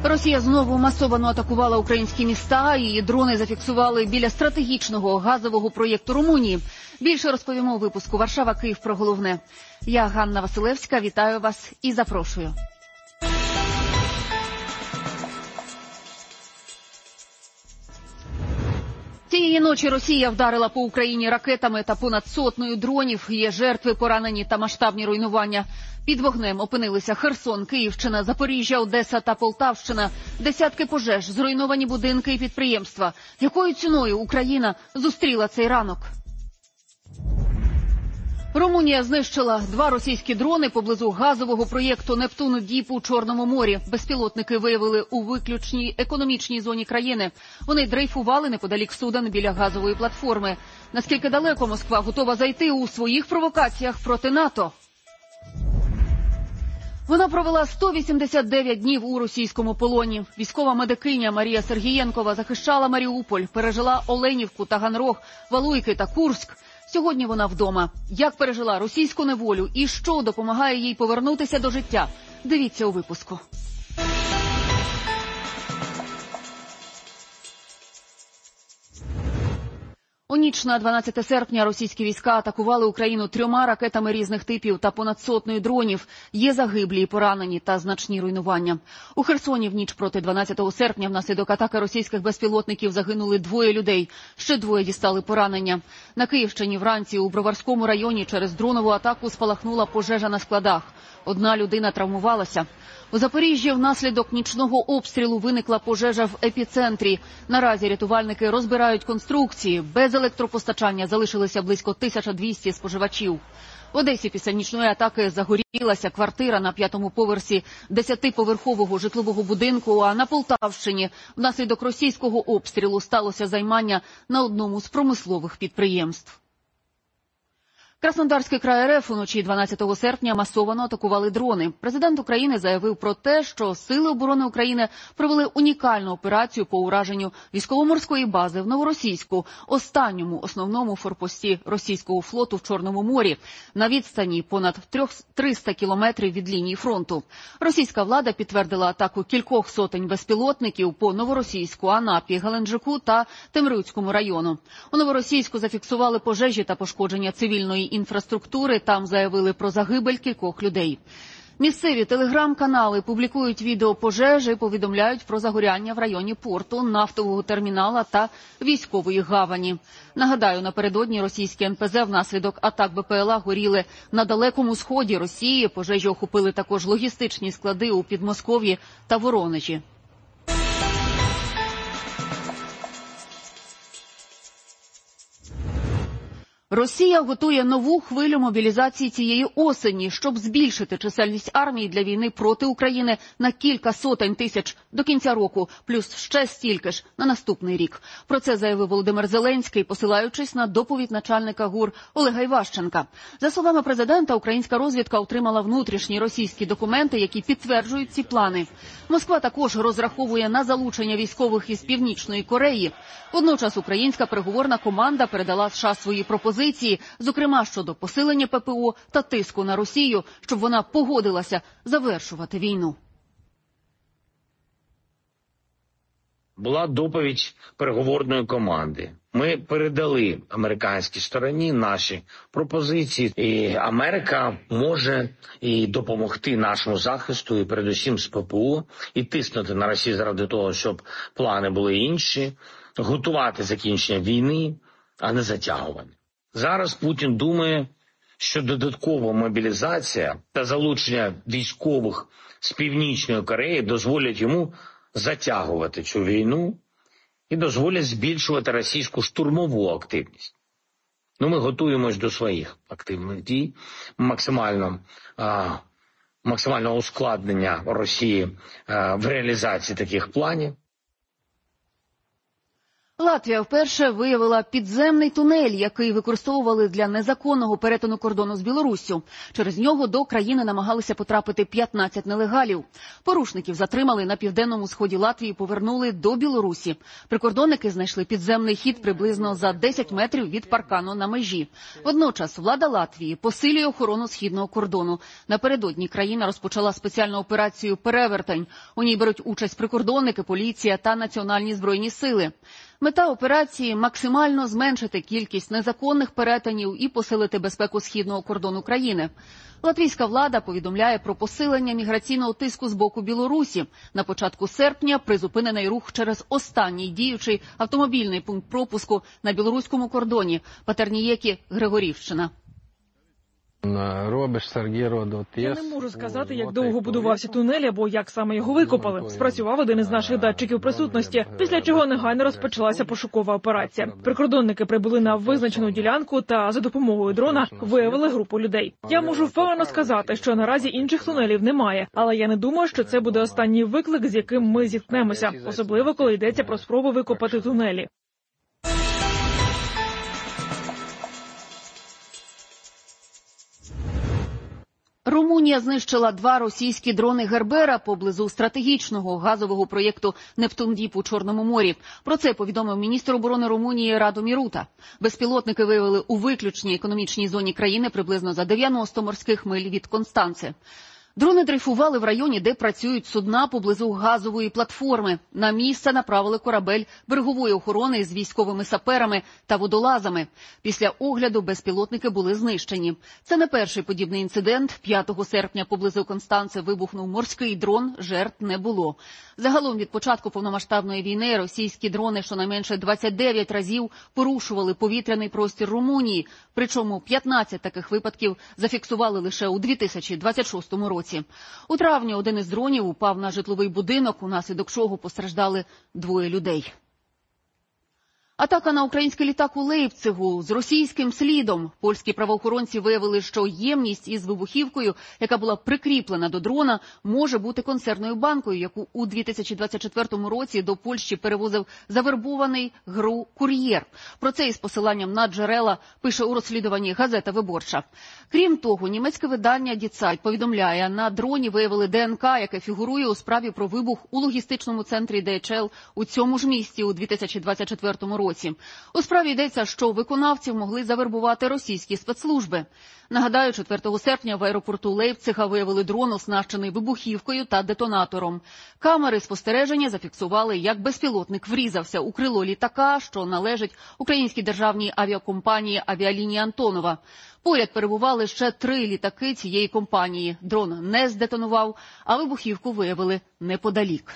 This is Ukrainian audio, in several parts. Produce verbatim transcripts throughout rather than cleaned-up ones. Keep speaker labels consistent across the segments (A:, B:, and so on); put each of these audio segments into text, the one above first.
A: Росія знову масово атакувала українські міста, її дрони зафіксували біля стратегічного газового проєкту Румунії. Більше розповімо у випуску «Варшава, Київ» про головне. Я Ганна Василевська, вітаю вас і запрошую. Цієї ночі Росія вдарила по Україні ракетами та понад сотнею дронів. Є жертви, поранені та масштабні руйнування. Під вогнем опинилися Херсон, Київщина, Запоріжжя, Одеса та Полтавщина. Десятки пожеж, зруйновані будинки і підприємства. Якою ціною Україна зустріла цей ранок? Румунія знищила два російські дрони поблизу газового проєкту «Нептун-Діп» у Чорному морі. Безпілотники виявили у виключній економічній зоні країни. Вони дрейфували неподалік суден біля газової платформи. Наскільки далеко Москва готова зайти у своїх провокаціях проти НАТО? Вона провела сто вісімдесят дев'ять днів у російському полоні. Військова медикиня Марія Сергієнкова захищала Маріуполь, пережила Оленівку, Таганрог, Валуйки та Курськ. Сьогодні вона вдома. Як пережила російську неволю і що допомагає їй повернутися до життя? Дивіться у випуску. У ніч на дванадцяте серпня російські війська атакували Україну трьома ракетами різних типів та понад сотнею дронів. Є загиблі і поранені та значні руйнування. У Херсоні в ніч проти дванадцятого серпня внаслідок атаки російських безпілотників загинули двоє людей. Ще двоє дістали поранення. На Київщині вранці у Броварському районі через дронову атаку спалахнула пожежа на складах. Одна людина травмувалася. У Запоріжжі внаслідок нічного обстрілу виникла пожежа в епіцентрі. Наразі рятувальники розбирають конструкції. Без електропостачання залишилися близько тисяча двісті споживачів. В Одесі після нічної атаки загорілася квартира на п'ятому поверсі десятиповерхового житлового будинку, а на Полтавщині внаслідок російського обстрілу сталося займання на одному з промислових підприємств. Краснодарський край РФ уночі дванадцятого серпня масово атакували дрони. Президент України заявив про те, що Сили оборони України провели унікальну операцію по ураженню військово-морської бази в Новоросійську, останньому основному форпості російського флоту в Чорному морі, на відстані понад триста кілометрів від лінії фронту. Російська влада підтвердила атаку кількох сотень безпілотників по Новоросійську, Анапі, Геленджику та Темрюцькому району. У Новоросійську зафіксували пожежі та пошкодження цивільної інфраструктури, там заявили про загибель кількох людей. Місцеві телеграм-канали публікують відео пожежі, повідомляють про загоряння в районі порту, нафтового термінала та військової гавані. Нагадаю, напередодні російські ен пе зе внаслідок атак бе пе ел а горіли на Далекому Сході Росії. Пожежі охопили також логістичні склади у Підмосков'ї та Воронежі. Росія готує нову хвилю мобілізації цієї осені, щоб збільшити чисельність армії для війни проти України на кілька сотень тисяч до кінця року, плюс ще стільки ж на наступний рік. Про це заявив Володимир Зеленський, посилаючись на доповідь начальника ГУР Олега Іващенка. За словами президента, українська розвідка отримала внутрішні російські документи, які підтверджують ці плани. Москва також розраховує на залучення військових із Північної Кореї. Водночас українська переговорна команда передала США свої пропозиції, зокрема щодо посилення пе пе о та тиску на Росію, щоб вона погодилася завершувати війну.
B: Була доповідь переговорної команди. Ми передали американській стороні наші пропозиції. І Америка може і допомогти нашому захисту, і передусім з пе пе о, і тиснути на Росію заради того, щоб плани були інші, готувати закінчення війни, а не затягування. Зараз Путін думає, що додаткова мобілізація та залучення військових з Північної Кореї дозволять йому затягувати цю війну і дозволять збільшувати російську штурмову активність. Ну, ми готуємось до своїх активних дій, максимально, а, максимального ускладнення Росії а, в реалізації таких планів.
A: Латвія вперше виявила підземний тунель, який використовували для незаконного перетину кордону з Білоруссю. Через нього до країни намагалися потрапити п'ятнадцять нелегалів. Порушників затримали на південному сході Латвії і повернули до Білорусі. Прикордонники знайшли підземний хід приблизно за десять метрів від паркану на межі. Водночас влада Латвії посилює охорону східного кордону. Напередодні країна розпочала спеціальну операцію «Перевертень». У ній беруть участь прикордонники, поліція та національні збройні сили. Мета операції – максимально зменшити кількість незаконних перетинів і посилити безпеку східного кордону країни. Латвійська влада повідомляє про посилення міграційного тиску з боку Білорусі. На початку серпня призупинений рух через останній діючий автомобільний пункт пропуску на білоруському кордоні – Патернієкі, Григорівщина.
C: Я не можу сказати, як довго будувався тунель або як саме його викопали. Спрацював один із наших датчиків присутності, після чого негайно розпочалася пошукова операція. Прикордонники прибули на визначену ділянку та за допомогою дрона виявили групу людей. Я можу впевнено сказати, що наразі інших тунелів немає, але я не думаю, що це буде останній виклик, з яким ми зіткнемося, особливо коли йдеться про спроби викопати тунелі.
A: Румунія знищила два російські дрони «Гербера» поблизу стратегічного газового проєкту «Нептун-Діп» у Чорному морі. Про це повідомив міністр оборони Румунії Раду Рута. Безпілотники виявили у виключній економічній зоні країни приблизно за дев'яносто морських миль від Констанци. Дрони дрейфували в районі, де працюють судна поблизу газової платформи. На місце направили корабель берегової охорони з військовими саперами та водолазами. Після огляду безпілотники були знищені. Це не перший подібний інцидент. п'ятого серпня поблизу Констанци вибухнув морський дрон, жертв не було. Загалом від початку повномасштабної війни російські дрони щонайменше двадцять дев'ять разів порушували повітряний простір Румунії. Причому п'ятнадцять таких випадків зафіксували лише у дві тисячі двадцять шостому році. У травні один із дронів упав на житловий будинок, унаслідок чого постраждали двоє людей. Атака на український літак у Лейпцигу з російським слідом. Польські правоохоронці виявили, що ємність із вибухівкою, яка була прикріплена до дрона, може бути консервною банкою, яку у дві тисячі двадцять четвертому році до Польщі перевозив завербований ГРУ «Кур'єр». Про це із посиланням на джерела пише у розслідуванні газета «Виборча». Крім того, німецьке видання «Die Zeit» повідомляє, на дроні виявили ДНК, яке фігурує у справі про вибух у логістичному центрі Ді Ейч Ел у цьому ж місті у дві тисячі двадцять четвертому році. У справі йдеться, що виконавців могли завербувати російські спецслужби. Нагадаю, четвертого серпня в аеропорту Лейпцига виявили дрон, оснащений вибухівкою та детонатором. Камери спостереження зафіксували, як безпілотник врізався у крило літака, що належить українській державній авіакомпанії «Авіалінії Антонова». Поряд перебували ще три літаки цієї компанії. Дрон не здетонував, а вибухівку виявили неподалік.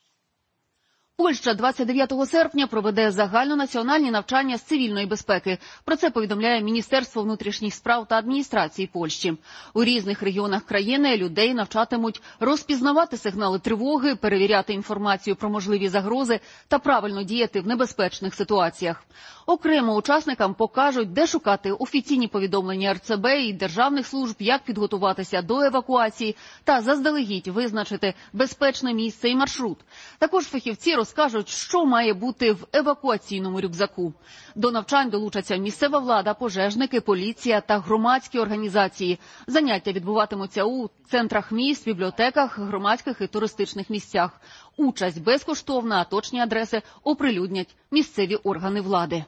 A: Польща двадцять дев'ятого серпня проведе загальнонаціональні навчання з цивільної безпеки. Про це повідомляє Міністерство внутрішніх справ та адміністрації Польщі. У різних регіонах країни людей навчатимуть розпізнавати сигнали тривоги, перевіряти інформацію про можливі загрози та правильно діяти в небезпечних ситуаціях. Окремо учасникам покажуть, де шукати офіційні повідомлення Ер Це Бе і державних служб, як підготуватися до евакуації та заздалегідь визначити безпечне місце і маршрут. Також фахівці розкажуть, що має бути в евакуаційному рюкзаку. До навчань долучаться місцева влада, пожежники, поліція та громадські організації. Заняття відбуватимуться у центрах міст, бібліотеках, громадських і туристичних місцях. Участь безкоштовна, а точні адреси оприлюднять місцеві органи влади.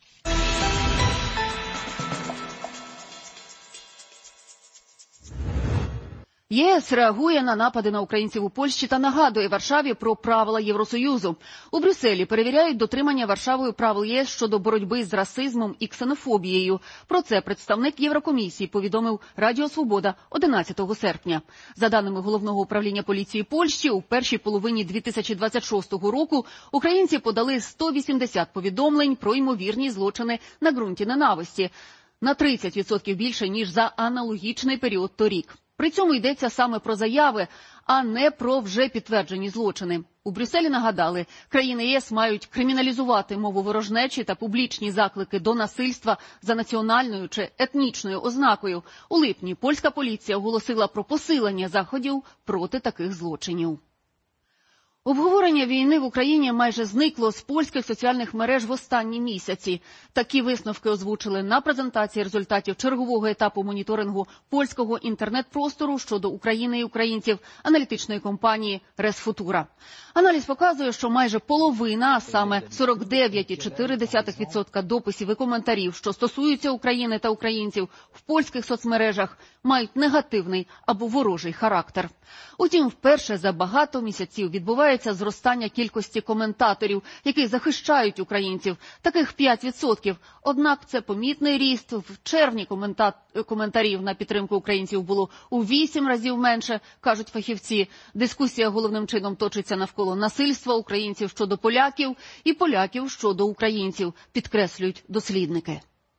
A: ЄС реагує на напади на українців у Польщі та нагадує Варшаві про правила Євросоюзу. У Брюсселі перевіряють дотримання Варшавою правил ЄС щодо боротьби з расизмом і ксенофобією. Про це представник Єврокомісії повідомив Радіо Свобода одинадцятого серпня. За даними Головного управління поліції Польщі, у першій половині дві тисячі двадцять шостого року українці подали сто вісімдесят повідомлень про ймовірні злочини на ґрунті ненависті. На тридцять відсотків більше, ніж за аналогічний період торік. При цьому йдеться саме про заяви, а не про вже підтверджені злочини. У Брюсселі нагадали, країни ЄС мають криміналізувати мову ворожнечі та публічні заклики до насильства за національною чи етнічною ознакою. У липні польська поліція оголосила про посилення заходів проти таких злочинів. Обговорення війни в Україні майже зникло з польських соціальних мереж в останні місяці. Такі висновки озвучили на презентації результатів чергового етапу моніторингу польського інтернет-простору щодо України і українців аналітичної компанії «Ресфутура». Аналіз показує, що майже половина, а саме сорок дев'ять цілих чотири десятих відсотка дописів і коментарів, що стосуються України та українців в польських соцмережах, мають негативний або ворожий характер. Утім, вперше за багато місяців відбувається зростання кількості коментаторів, які захищають українців. Таких п'ять відсотків. Однак це помітний ріст. В червні комента... коментарів на підтримку українців було у вісім разів менше, кажуть фахівці. Дискусія головним чином точиться навколо насильства українців щодо поляків і поляків щодо українців, підкреслюють дослідники.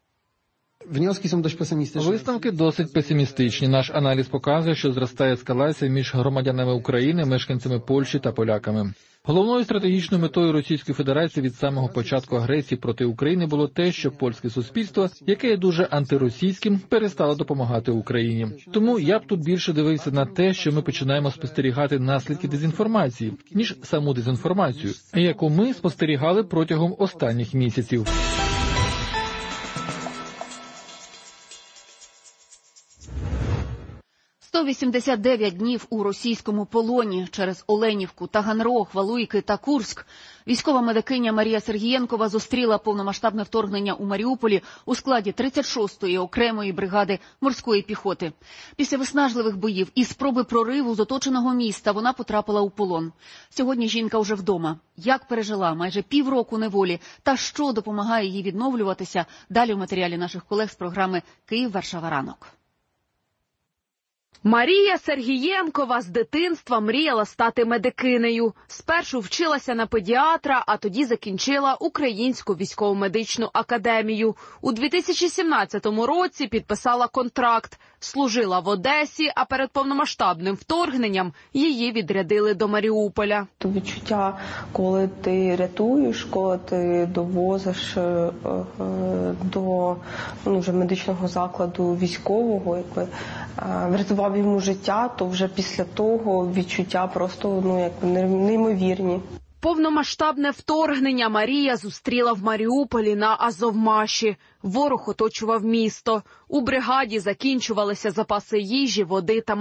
D: Висновки досить песимістичні. Наш аналіз показує, що зростає ескалація між громадянами України, мешканцями Польщі та поляками. Головною стратегічною метою Російської Федерації від самого початку агресії проти України було те, що польське суспільство, яке є дуже антиросійським, перестало допомагати Україні. Тому я б тут більше дивився на те, що ми починаємо спостерігати наслідки дезінформації, ніж саму дезінформацію, яку ми спостерігали протягом останніх місяців.
A: сто вісімдесят дев'ять днів у російському полоні через Оленівку, Таганрог, Валуйки та Курськ. Військова медикиня Марія Сергієнкова зустріла повномасштабне вторгнення у Маріуполі у складі тридцять шостої окремої бригади морської піхоти. Після виснажливих боїв і спроби прориву з оточеного міста вона потрапила у полон. Сьогодні жінка вже вдома. Як пережила майже півроку неволі та що допомагає їй відновлюватися, далі в матеріалі наших колег з програми «Київ-Варшава. Ранок».
E: Марія Сергієнкова з дитинства мріяла стати медикинею. Спершу вчилася на педіатра, а тоді закінчила Українську військово-медичну академію. У дві тисячі сімнадцятому році підписала контракт. Служила в Одесі, а перед повномасштабним вторгненням її відрядили до Маріуполя.
F: То відчуття, коли ти рятуєш, коли ти довозиш е, е, до ну, вже медичного закладу військового, якби е, врятував йому життя, то вже після того відчуття просто ну, якби неймовірні.
E: Повномасштабне вторгнення Марія зустріла в Маріуполі на Азовмаші. Ворог оточував місто. У бригаді закінчувалися запаси їжі, води та